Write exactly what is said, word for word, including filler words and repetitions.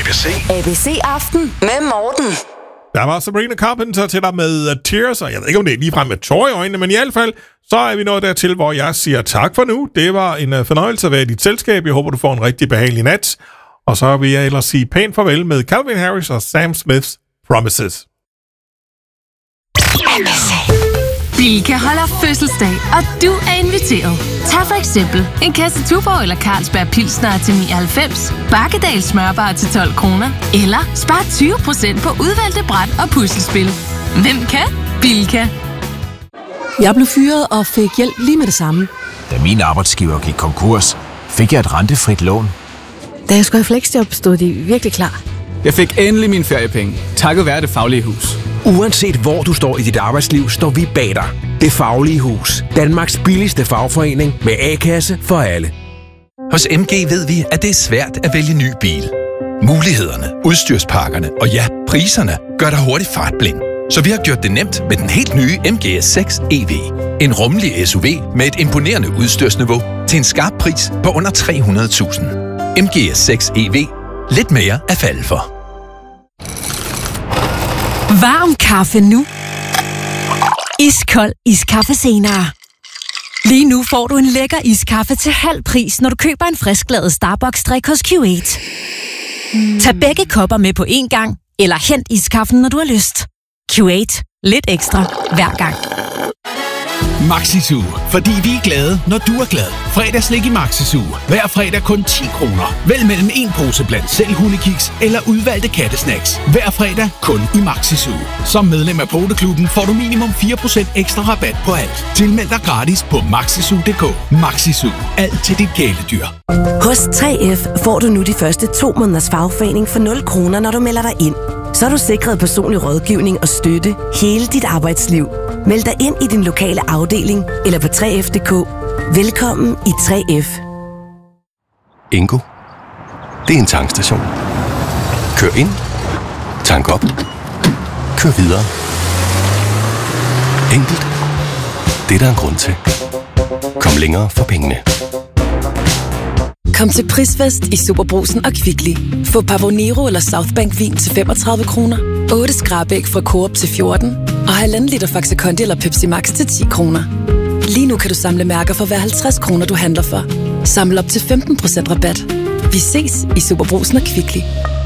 B C. A B C Aften med Morten. Der var Sabrina Carpenter til dig med uh, Tears, og jeg ved ikke, om det er ligefrem med tårer i øjnene, men i hvert fald, så er vi nået dertil, hvor jeg siger tak for nu. Det var en uh, fornøjelse at være i dit selskab. Jeg håber, du får en rigtig behagelig nat. Og så vil jeg ellers sige pænt farvel med Calvin Harris og Sam Smith's Promises. Bilka holder fødselsdag, og du er inviteret. Tag for eksempel en kasse Tuborg eller Carlsberg Pilsner til nioghalvfems, Bakkedal smørbar til tolv kroner, eller spar tyve procent på udvalgte bræt og puslespil. Hvem kan? Bilka. Jeg blev fyret og fik hjælp lige med det samme. Da min arbejdsgiver gik konkurs, fik jeg et rentefrit lån. Da jeg skulle i fleksjob, stod de virkelig klar. Jeg fik endelig mine feriepenge, takket være Det Faglige Hus. Uanset hvor du står i dit arbejdsliv, står vi bag dig. Det Faglige Hus. Danmarks billigste fagforening med A-kasse for alle. Hos M G ved vi, at det er svært at vælge ny bil. Mulighederne, udstyrspakkerne og ja, priserne gør dig hurtigt fartblind. Så vi har gjort det nemt med den helt nye M G S seks E V. En rummelig S U V med et imponerende udstyrsniveau til en skarp pris på under tre hundrede tusind. M G S seks E V. Lidt mere at falde for. Varm kaffe nu. Iskold iskaffe senere. Lige nu får du en lækker iskaffe til halv pris, når du køber en frisklavet Starbucks-drik hos Q otte. Mm. Tag begge kopper med på én gang, eller hent iskaffen, når du har lyst. Q otte. Lidt ekstra hver gang. Maxi-Zoo, fordi vi er glade, når du er glad. Fredagslik i Maxi-Zoo. Hver fredag kun ti kroner. Vælg mellem en pose blandt selv hundekiks eller udvalgte kattesnacks. Hver fredag kun i Maxi-Zoo. Som medlem af Poteklubben får du minimum fire procent ekstra rabat på alt. Tilmeld dig gratis på maxizoo punktum d k. Maxi-Zoo. Alt til dit kæledyr. Hos tre F får du nu de første to måneders fagforening for nul kroner, når du melder dig ind. Så er du sikret personlig rådgivning og støtte hele dit arbejdsliv. Meld dig ind i din lokale afdeling eller på tre F punktum d k. Velkommen i tre F. Ingo. Det er en tankstation. Kør ind. Tank op. Kør videre. Enkelt. Det er der en grund til. Kom længere for pengene. Kom til Prisfest i Superbrugsen og Kvickly. Få Pavonero eller Southbank vin til femogtredive kroner, otte skrabæg fra Coop til fjorten og halvanden liter Faxe Kondi eller Pepsi Max til ti kroner. Lige nu kan du samle mærker for hver halvtreds kroner, du handler for. Samle op til femten procent rabat. Vi ses i Superbrugsen og Kvickly.